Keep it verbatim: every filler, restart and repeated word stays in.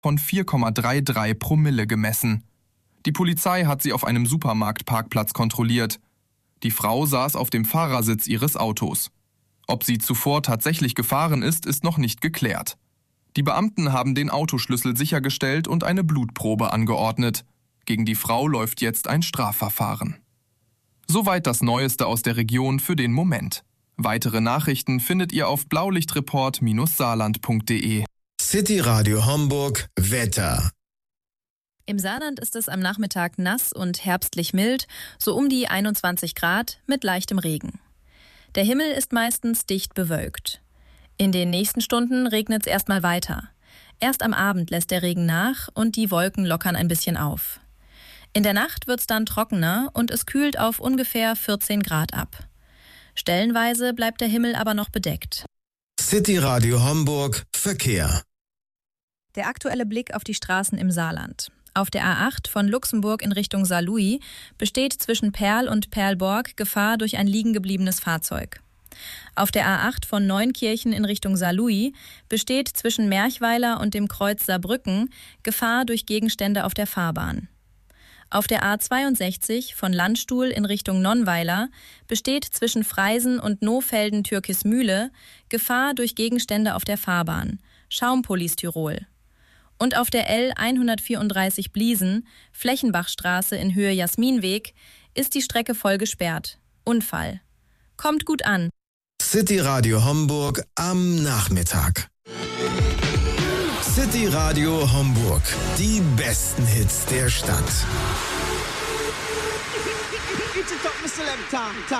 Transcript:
von vier Komma dreiunddreißig Promille gemessen. Die Polizei hat sie auf einem Supermarktparkplatz kontrolliert. Die Frau saß auf dem Fahrersitz ihres Autos. Ob sie zuvor tatsächlich gefahren ist, ist noch nicht geklärt. Die Beamten haben den Autoschlüssel sichergestellt und eine Blutprobe angeordnet. Gegen die Frau läuft jetzt ein Strafverfahren. Soweit das Neueste aus der Region für den Moment. Weitere Nachrichten findet ihr auf blaulichtreport Bindestrich saarland Punkt de. City Radio Homburg Wetter. Im Saarland ist es am Nachmittag nass und herbstlich mild, so um die einundzwanzig Grad mit leichtem Regen. Der Himmel ist meistens dicht bewölkt. In den nächsten Stunden regnet es erstmal weiter. Erst am Abend lässt der Regen nach und die Wolken lockern ein bisschen auf. In der Nacht wird es dann trockener und es kühlt auf ungefähr vierzehn Grad ab. Stellenweise bleibt der Himmel aber noch bedeckt. City Radio Homburg Verkehr. Der aktuelle Blick auf die Straßen im Saarland. Auf der A acht von Luxemburg in Richtung Saarlouis besteht zwischen Perl und Perlborg Gefahr durch ein liegengebliebenes Fahrzeug. Auf der A acht von Neunkirchen in Richtung Saarlouis besteht zwischen Merchweiler und dem Kreuz Saarbrücken Gefahr durch Gegenstände auf der Fahrbahn. Auf der A zweiundsechzig von Landstuhl in Richtung Nonnweiler besteht zwischen Freisen und Nohfelden-Türkismühle Gefahr durch Gegenstände auf der Fahrbahn. Schaumpolistyrol. Und auf der L hundertvierunddreißig Bliesen, Flächenbachstraße in Höhe Jasminweg, ist die Strecke voll gesperrt. Unfall. Kommt gut an. City Radio Homburg am Nachmittag. City Radio Homburg. Die besten Hits der Stadt.